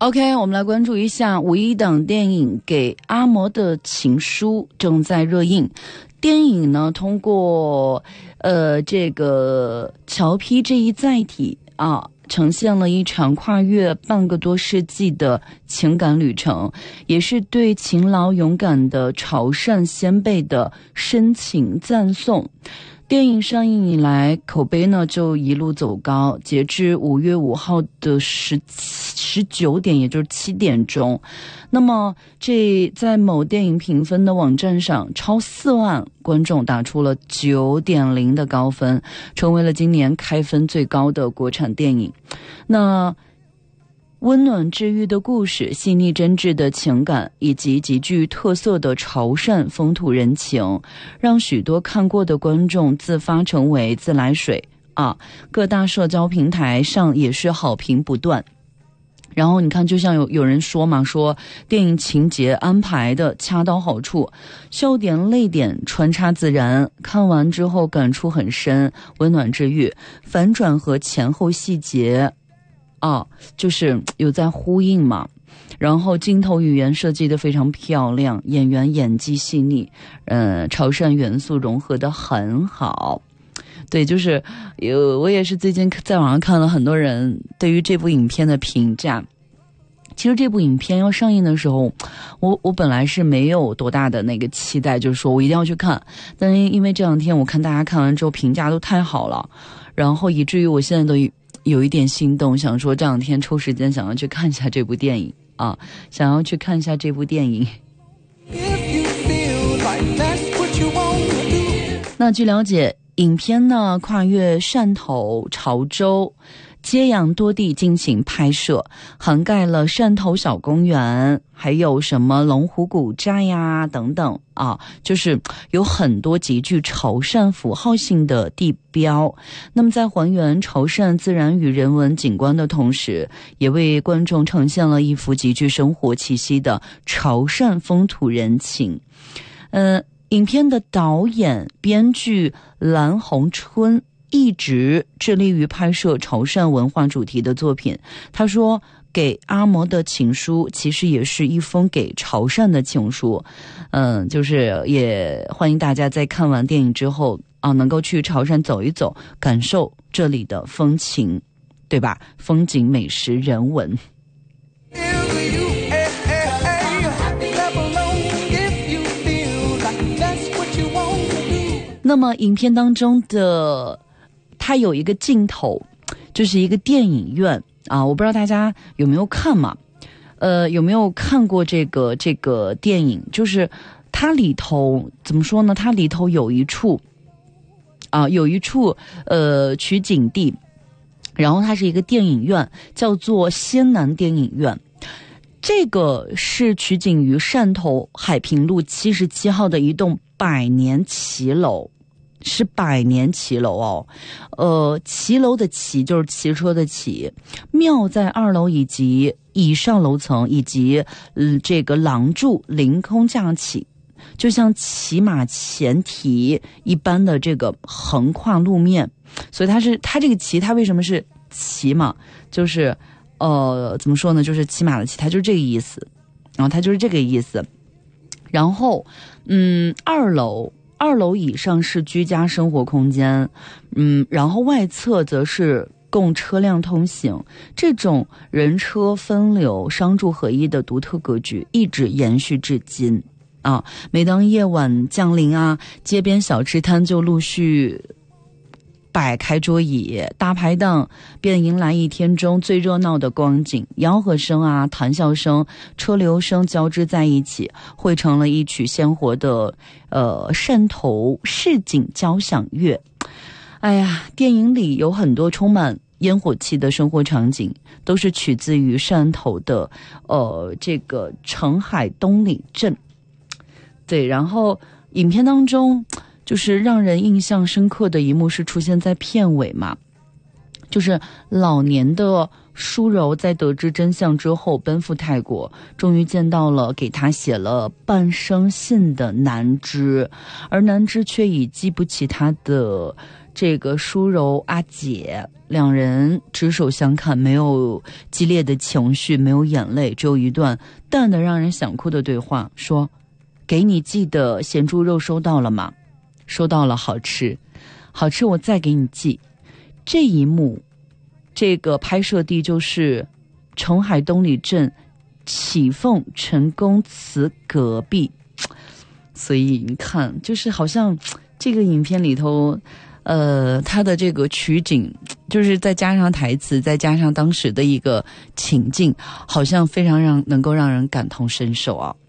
OK， 我们来关注一下5.1档电影《给阿嬷的情书》正在热映。电影呢，通过这个乔坯这一载体啊，呈现了一场跨越半个多世纪的情感旅程，也是对勤劳勇敢的潮汕先辈的深情赞颂。电影上映以来，口碑呢就一路走高。截至5月5号的19点，也就是7点钟，那么这在某电影评分的网站上，超4万观众打出了9.0的高分，成为了今年开分最高的国产电影。那温暖治愈的故事，细腻真挚的情感，以及极具特色的潮汕风土人情，让许多看过的观众自发成为自来水啊！各大社交平台上也是好评不断。然后你看，就像有人说嘛，说电影情节安排的恰到好处，笑点泪点穿插自然，看完之后感触很深，温暖治愈，反转和前后细节就是有在呼应嘛，然后镜头语言设计得非常漂亮，演员演技细腻，潮汕元素融合得很好。对，就是我也是最近在网上看了很多人对于这部影片的评价。其实这部影片要上映的时候，我本来是没有多大的那个期待，就是说我一定要去看，但是因为这两天我看大家看完之后评价都太好了，然后以至于我现在都有一点心动，想说这两天抽时间想要去看一下这部电影啊，想要去看一下这部电影。那据了解，影片呢跨越汕头、潮州、揭阳多地进行拍摄，涵盖了汕头小公园，还有什么龙虎古寨呀等等啊，就是有很多极具潮汕符号性的地标。那么在还原潮汕自然与人文景观的同时，也为观众呈现了一幅极具生活气息的潮汕风土人情。影片的导演、编剧蓝宏春一直致力于拍摄潮汕文化主题的作品。他说，给阿嬷的情书其实也是一封给潮汕的情书。就是也欢迎大家在看完电影之后能够去潮汕走一走，感受这里的风情，对吧？风景、美食、人文。那么影片当中的它有一个镜头，就是一个电影院啊，我不知道大家有没有看嘛？有没有看过这个电影？就是它里头怎么说呢？它里头有一处取景地，然后它是一个电影院，叫做仙南电影院。这个是取景于汕头海平路77号的一栋百年骑楼。是百年骑楼骑楼的骑就是骑车的骑，庙在2楼以及以上楼层，以及这个廊柱凌空架起，就像骑马前蹄一般的这个横跨路面。所以它这个骑，它为什么是骑嘛？就是怎么说呢？就是骑马的骑，它就是这个意思。然后它就是这个意思。然后二楼以上是居家生活空间，然后外侧则是供车辆通行。这种人车分流、商住合一的独特格局一直延续至今啊！每当夜晚降临街边小吃摊就陆续摆开桌椅，大排档便迎来一天中最热闹的光景，吆喝声谈笑声、车流声交织在一起，汇成了一曲鲜活的汕头市井交响乐。哎呀，电影里有很多充满烟火气的生活场景，都是取自于汕头的这个澄海东里镇。对，然后影片当中就是让人印象深刻的一幕是出现在片尾嘛，就是老年的舒柔在得知真相之后奔赴泰国，终于见到了给他写了半生信的南枝，而南枝却已记不起他的这个舒柔阿姐两人执手相看，没有激烈的情绪，没有眼泪，只有一段淡的让人想哭的对话，说给你寄的咸猪肉收到了吗？收到了，好吃好吃，我再给你寄。这一幕这个拍摄地就是澄海东里镇启凤陈公祠隔壁，所以你看就是好像这个影片里头它的这个取景就是再加上台词，再加上当时的一个情境，好像非常能够让人感同身受啊。